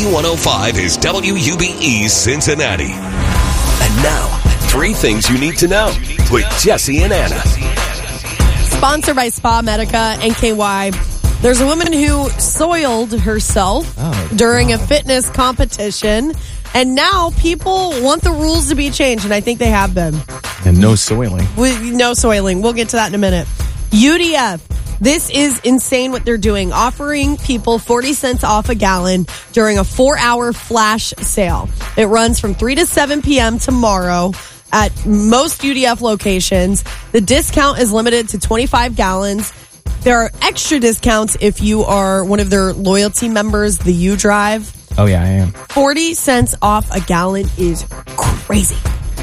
B105 is WUBE Cincinnati. And now, 3 things you need to know with Jesse and Anna. Sponsored by Spa Medica and KY. There's a woman who soiled herself during a fitness competition, and now people want the rules to be changed, and I think they have been. And no soiling. No soiling. We'll get to that in a minute. UDF. This is insane what they're doing, offering people 40 cents off a gallon during a 4-hour flash sale. It runs from 3 to 7 p.m. tomorrow at most UDF locations. The discount is limited to 25 gallons. There are extra discounts if you are one of their loyalty members, the U Drive. Oh, yeah, I am. 40 cents off a gallon is crazy.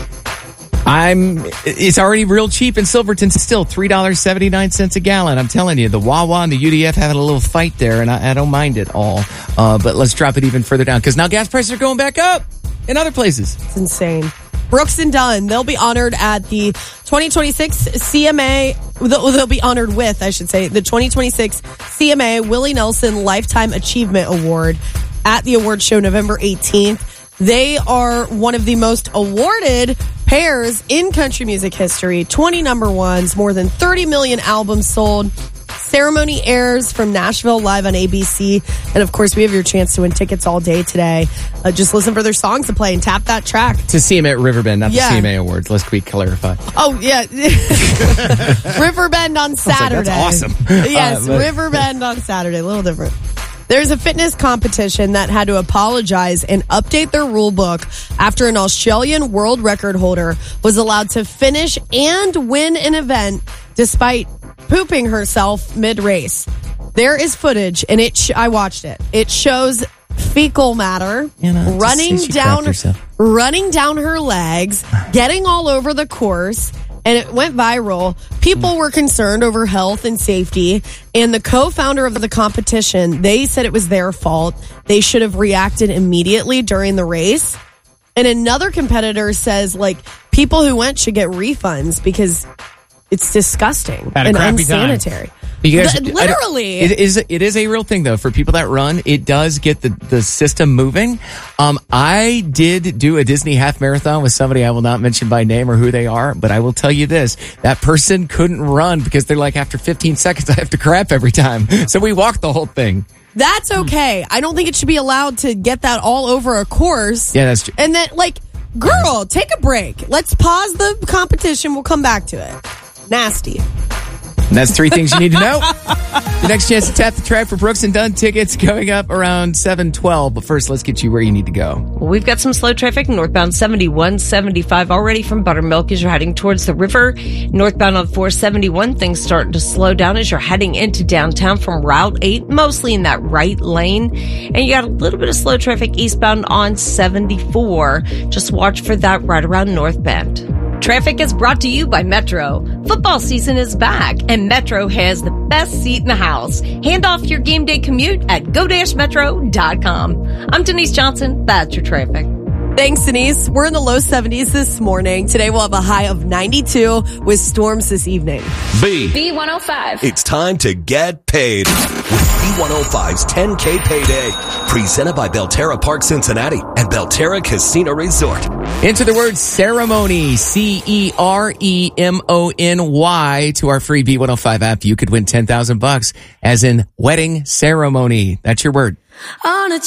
It's already real cheap in Silverton still, $3.79 a gallon. I'm telling you, the Wawa and the UDF having a little fight there, and I don't mind it all. But let's drop it even further down, because now gas prices are going back up in other places. It's insane. Brooks and Dunn, they'll be honored at the 2026 CMA, they'll be honored with, I should say, the 2026 CMA Willie Nelson Lifetime Achievement Award at the award show November 18th. They are one of the most awarded pairs in country music history. 20 number ones, more than 30 million albums sold. Ceremony airs from Nashville live on ABC. And of course, we have your chance to win tickets all day today. Just listen for their songs to play and tap that track. To see him at Riverbend, not the CMA Awards. Let's clarify. Oh, yeah. Riverbend on Saturday. That's awesome. Yes, Riverbend on Saturday. A little different. There's a fitness competition that had to apologize and update their rule book after an Australian world record holder was allowed to finish and win an event despite pooping herself mid-race. There is footage, and I watched it. It shows fecal matter running down her legs, getting all over the course. And it went viral. People were concerned over health and safety. And the co-founder of the competition, they said it was their fault. They should have reacted immediately during the race. And another competitor says, people who went should get refunds because it's disgusting and unsanitary. Literally. It is a real thing, though. For people that run, it does get the system moving. I did do a Disney half marathon with somebody I will not mention by name or who they are, but I will tell you this. That person couldn't run because they're like, after 15 seconds, I have to crap every time. So we walked the whole thing. That's okay. I don't think it should be allowed to get that all over a course. Yeah, that's true. And then, girl, take a break. Let's pause the competition. We'll come back to it. Nasty. And that's 3 things you need to know. The next chance to tap the track for Brooks and Dunn tickets coming up around 7:12. But first, let's get you where you need to go. Well, we've got some slow traffic northbound 71, 75 already from Buttermilk as you're heading towards the river. Northbound on 471, things starting to slow down as you're heading into downtown from Route 8, mostly in that right lane. And you got a little bit of slow traffic eastbound on 74. Just watch for that right around North Bend. Traffic is brought to you by Metro. Football season is back, and Metro has the best seat in the house. Hand off your game day commute at go-metro.com. I'm Denise Johnson. That's your traffic. Thanks, Denise. We're in the low 70s this morning. Today we'll have a high of 92 with storms this evening. B105. It's time to get paid with B105's 10K Payday. Presented by Belterra Park Cincinnati and Belterra Casino Resort. Enter the word ceremony, CEREMONY, to our free B105 app. You could win $10,000 as in wedding ceremony. That's your word. On a